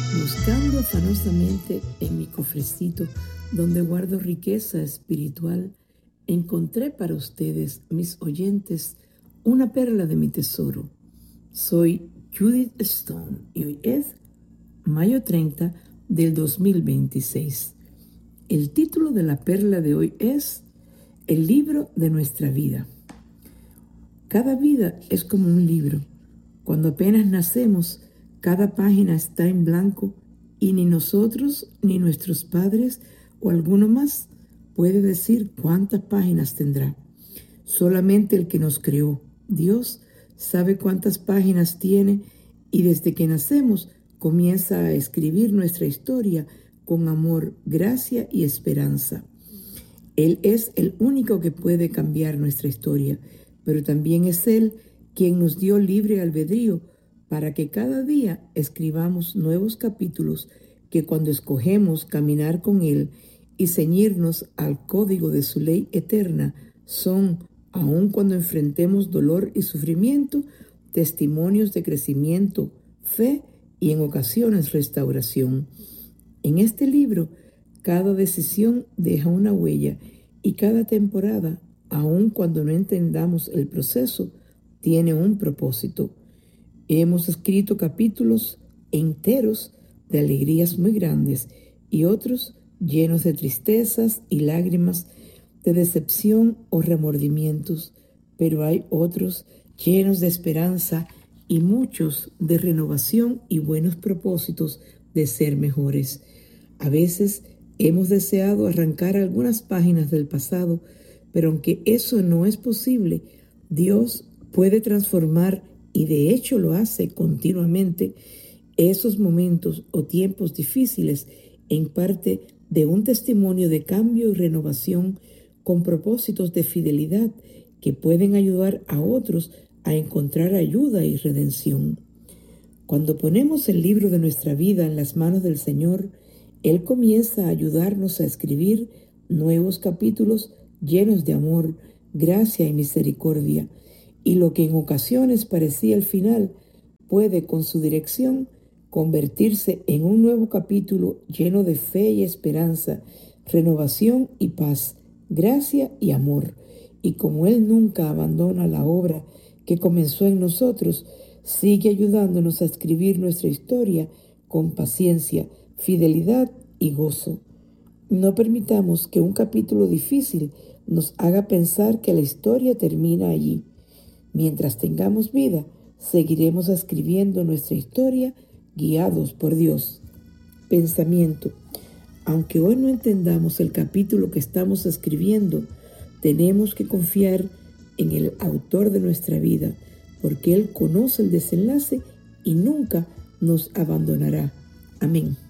Buscando afanosamente en mi cofrecito, donde guardo riqueza espiritual, encontré para ustedes, mis oyentes, una perla de mi tesoro. Soy Judith Stone y hoy es mayo 30 del 2026. El título de la perla de hoy es El libro de nuestra vida. Cada vida es como un libro. Cuando apenas nacemos, cada página está en blanco y ni nosotros, ni nuestros padres o alguno más puede decir cuántas páginas tendrá. Solamente el que nos creó, Dios, sabe cuántas páginas tiene y desde que nacemos comienza a escribir nuestra historia con amor, gracia y esperanza. Él es el único que puede cambiar nuestra historia, pero también es Él quien nos dio libre albedrío para que cada día escribamos nuevos capítulos que cuando escogemos caminar con Él y ceñirnos al código de su ley eterna, son, aun cuando enfrentemos dolor y sufrimiento, testimonios de crecimiento, fe y en ocasiones restauración. En este libro, cada decisión deja una huella y cada temporada, aun cuando no entendamos el proceso, tiene un propósito. Hemos escrito capítulos enteros de alegrías muy grandes y otros llenos de tristezas y lágrimas, de decepción o remordimientos, pero hay otros llenos de esperanza y muchos de renovación y buenos propósitos de ser mejores. A veces hemos deseado arrancar algunas páginas del pasado, pero aunque eso no es posible, Dios puede transformar, y de hecho lo hace continuamente, esos momentos o tiempos difíciles en parte de un testimonio de cambio y renovación con propósitos de fidelidad que pueden ayudar a otros a encontrar ayuda y redención. Cuando ponemos el libro de nuestra vida en las manos del Señor, Él comienza a ayudarnos a escribir nuevos capítulos llenos de amor, gracia y misericordia, y lo que en ocasiones parecía el final puede, con su dirección, convertirse en un nuevo capítulo lleno de fe y esperanza, renovación y paz, gracia y amor. Y como Él nunca abandona la obra que comenzó en nosotros, sigue ayudándonos a escribir nuestra historia con paciencia, fidelidad y gozo. No permitamos que un capítulo difícil nos haga pensar que la historia termina allí. Mientras tengamos vida, seguiremos escribiendo nuestra historia guiados por Dios. Pensamiento: aunque hoy no entendamos el capítulo que estamos escribiendo, tenemos que confiar en el autor de nuestra vida, porque Él conoce el desenlace y nunca nos abandonará. Amén.